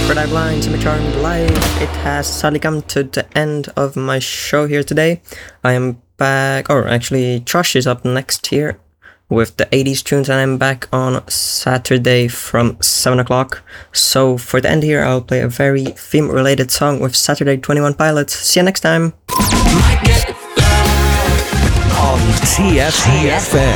Third Eye Blind, Semi-Charmed Live. It has sadly come to the end of my show here today. I am back, or actually Josh is up next here with the 80s tunes, and I'm back on Saturday from 7 o'clock. So for the end here, I'll play a very theme-related song with Saturday 21 Pilots. See you next time! On TFTFM.